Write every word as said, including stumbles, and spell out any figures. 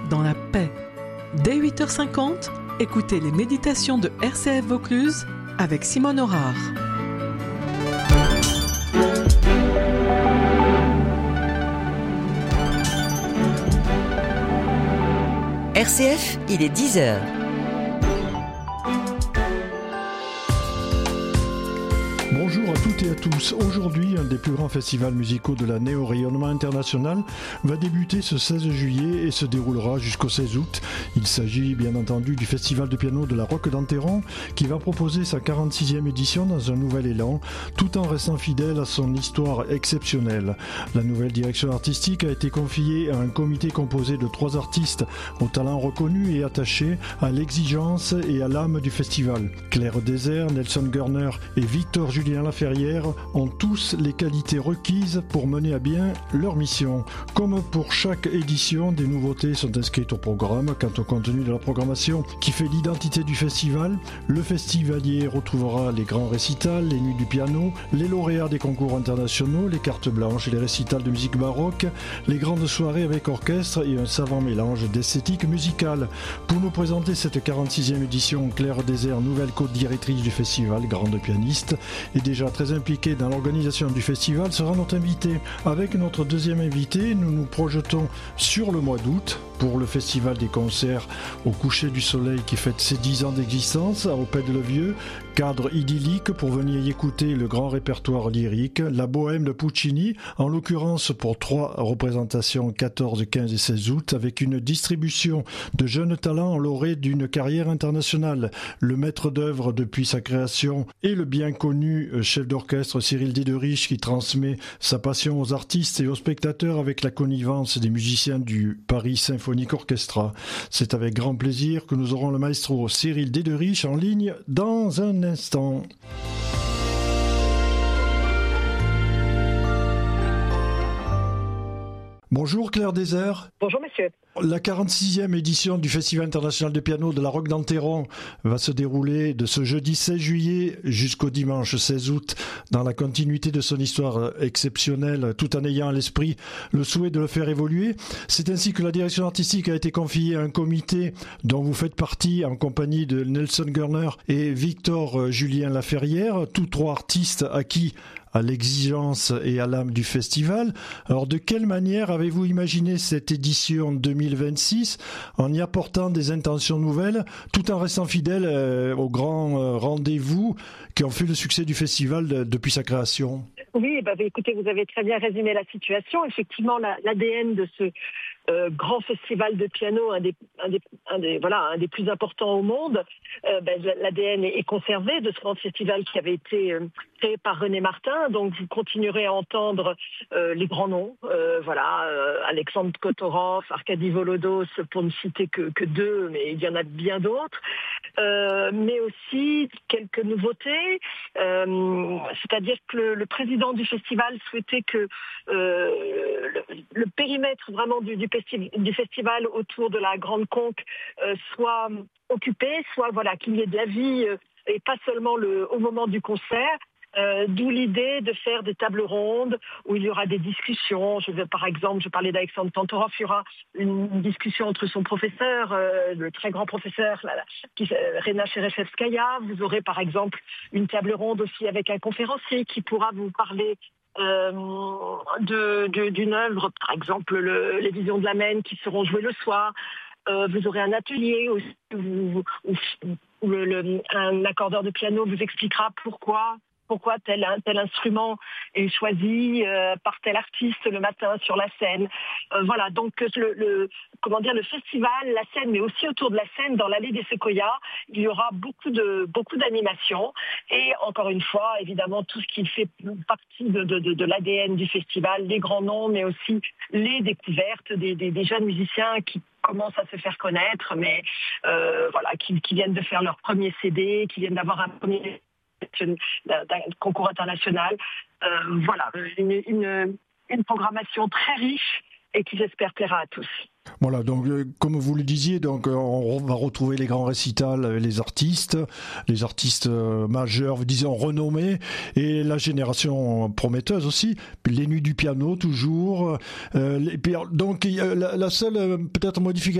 dans la paix. Dès huit heures cinquante, écoutez les méditations de R C F Vaucluse avec Simone Aurard. R C F, il est dix heures. Bonjour à toutes et à tous. Aujourd'hui, un des plus grands festivals musicaux de l'année au rayonnement international va débuter ce seize juillet et se déroulera jusqu'au seize août. Il s'agit bien entendu du festival de piano de la Roque d'Enterron qui va proposer sa quarante-sixième édition dans un nouvel élan, tout en restant fidèle à son histoire exceptionnelle. La nouvelle direction artistique a été confiée à un comité composé de trois artistes au talent reconnu et attaché à l'exigence et à l'âme du festival. Claire Désert, Nelson Gurner et Victor Julien Laferrière ont tous les qualités requises pour mener à bien leur mission. Comme pour chaque édition, des nouveautés sont inscrites au programme. Quant au contenu de la programmation qui fait l'identité du festival, le festivalier retrouvera les grands récitals, les nuits du piano, les lauréats des concours internationaux, les cartes blanches et les récitals de musique baroque, les grandes soirées avec orchestre et un savant mélange d'esthétique musicale. Pour nous présenter cette quarante-sixième édition, Claire Désert, nouvelle co-directrice du festival, grande pianiste, et déjà très impliquée dans l'organisation du festival, sera notre invitée. Avec notre deuxième invité, nous nous projetons sur le mois d'août pour le festival des concerts au coucher du soleil qui fête ses dix ans d'existence à Opède-le-Vieux. Cadre idyllique pour venir y écouter le grand répertoire lyrique, la bohème de Puccini, en l'occurrence pour trois représentations quatorze, quinze et seize août, avec une distribution de jeunes talents lauréés d'une carrière internationale. Le maître d'œuvre depuis sa création et le bien connu chef d'orchestre Cyril Déderich qui transmet sa passion aux artistes et aux spectateurs avec la connivence des musiciens du Paris Symphonic Orchestra. C'est avec grand plaisir que nous aurons le maestro Cyril Déderich en ligne dans un instant. Bonjour Claire Désert. Bonjour monsieur. La quarante-sixième édition du Festival international de piano de la Roque d'Enterron va se dérouler de ce jeudi seize juillet jusqu'au dimanche seize août dans la continuité de son histoire exceptionnelle, tout en ayant à l'esprit le souhait de le faire évoluer. C'est ainsi que la direction artistique a été confiée à un comité dont vous faites partie en compagnie de Nelson Gurner et Victor Julien Laferrière, tous trois artistes acquis à l'exigence et à l'âme du festival. Alors, de quelle manière avez-vous imaginé cette édition deux mille vingt-six en y apportant des intentions nouvelles, tout en restant fidèle euh, aux grands euh, rendez-vous qui ont fait le succès du festival de, depuis sa création? Oui, bah, écoutez, vous avez très bien résumé la situation. Effectivement, la, l'A D N de ce euh, grand festival de piano, un des, un des, un des, voilà, un des plus importants au monde, euh, bah, l'A D N est, est conservé de ce grand festival qui avait été euh, créé par René Martin. Donc, vous continuerez à entendre euh, les grands noms, euh, voilà, euh, Alexandre Kotorov, Arkady Volodos, pour ne citer que, que deux, mais il y en a bien d'autres. Euh, mais aussi quelques nouveautés, euh, c'est-à-dire que le, le président du festival souhaitait que euh, le, le périmètre vraiment du, du, festi- du festival autour de la Grande Conque euh, soit occupé, soit voilà qu'il y ait de la vie euh, et pas seulement le, au moment du concert. Euh, d'où l'idée de faire des tables rondes où il y aura des discussions. Je vais, par exemple, je parlais d'Alexandre Kantorov, il y aura une discussion entre son professeur, euh, le très grand professeur, la, la, qui, euh, Rena Chereshevskaya. Vous aurez, par exemple, une table ronde aussi avec un conférencier qui pourra vous parler euh, de, de, d'une œuvre, par exemple, le, les Visions de la Maine qui seront jouées le soir. Euh, vous aurez un atelier aussi où, où, où le, le, un accordeur de piano vous expliquera pourquoi pourquoi tel, tel instrument est choisi euh, par tel artiste le matin sur la scène. Euh, voilà, donc le, le, comment dire, le festival, la scène, mais aussi autour de la scène, dans l'allée des Séquoias, il y aura beaucoup de beaucoup d'animations. Et encore une fois, évidemment, tout ce qui fait partie de, de, de, de l'A D N du festival, les grands noms, mais aussi les découvertes des, des, des jeunes musiciens qui commencent à se faire connaître, mais euh, voilà, qui, qui viennent de faire leur premier C D, qui viennent d'avoir un premier d'un concours international. Euh, voilà, une, une, une programmation très riche et qui, j'espère, plaira à tous. Voilà, donc euh, comme vous le disiez, donc euh, on va retrouver les grands récitals avec les artistes, les artistes euh, majeurs, disons renommés, et la génération prometteuse aussi, puis les nuits du piano toujours. Euh, les, puis, donc la, la seule euh, peut-être modification